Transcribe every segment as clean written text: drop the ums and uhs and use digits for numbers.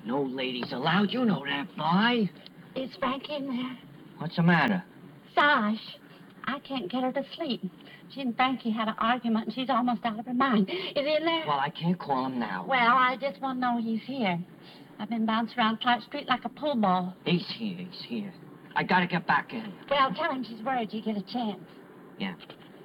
No ladies allowed. You know that, boy. Is Frank in there? What's the matter? Sash. I can't get her to sleep. She and Frankie had an argument, and she's almost out of her mind. Is he in there? Well, I can't call him now. Well, I just want to know he's here. I've been bouncing around Clark Street like a pool ball. He's here. I gotta get back in. Well, tell him she's worried you get a chance. Yeah.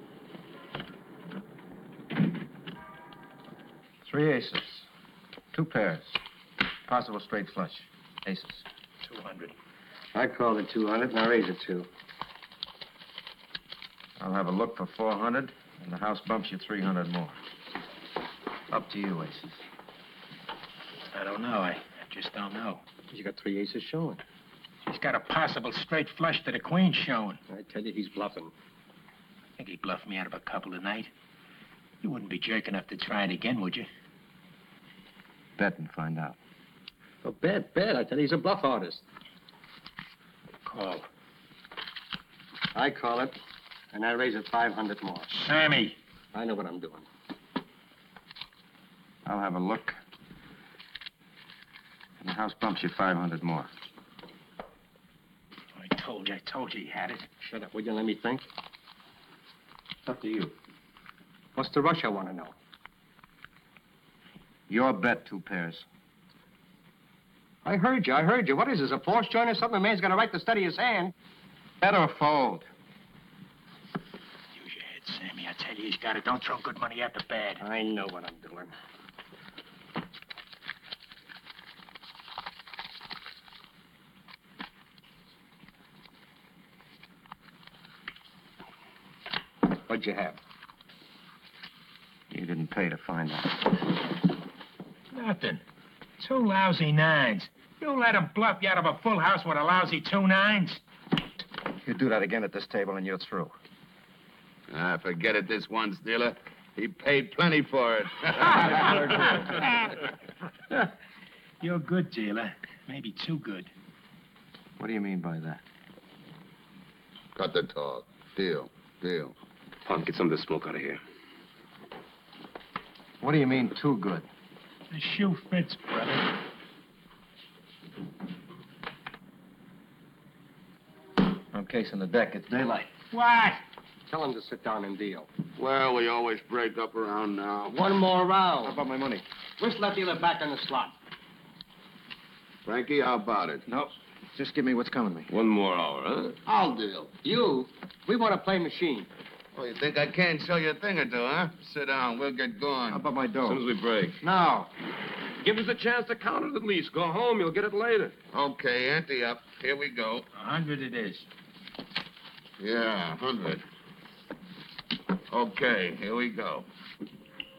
3 aces. 2 pairs. Possible straight flush. Aces. 200. I called it 200, and I raise it 2. I'll have a look for 400, and the house bumps you 300 more. Up to you, aces. I don't know. I just don't know. You got 3 aces showing. He's got a possible straight flush to the queen showing. I tell you, he's bluffing. Think he'd bluff me out of a couple tonight? You wouldn't be jerk enough to try it again, would you? Bet and find out. Oh, bet. I tell you, he's a bluff artist. Call. I call it, and I raise it 500 more. Sammy! I know what I'm doing. I'll have a look. And the house bumps you 500 more. I told you he had it. Shut up, will you? Let me think. It's up to you. What's the rush, I want to know? Your bet, 2 pairs. I heard you. What is this, a force joint or something? A man's got a right to study his hand. Bet or fold? Use your head, Sammy. I tell you, he's got it. Don't throw good money after bad. I know what I'm doing. What'd you have? You didn't pay to find out. Nothing. 2 lousy 9s. You let him bluff you out of a full house with a lousy 2 9s? You do that again at this table and you're through. Forget it this once, dealer. He paid plenty for it. You're good, dealer. Maybe too good. What do you mean by that? Cut the talk. Deal. Punk, get some of the smoke out of here. What do you mean, too good? The shoe fits, brother. I'm casing the deck. It's daylight. What? Tell him to sit down and deal. Well, we always break up around now. One more round. How about my money? Which left dealer back on the slot? Frankie, how about it? No. Just give me what's coming to me. One more hour, huh? I'll deal. You? We want to play machine. Oh, you think I can't show you a thing or two, huh? Sit down. We'll get going. How about my dough? As soon as we break. Now. Give us a chance to count it at least. Go home, you'll get it later. Okay, ante up. Here we go. 100 it is. Yeah, 100. Okay, here we go.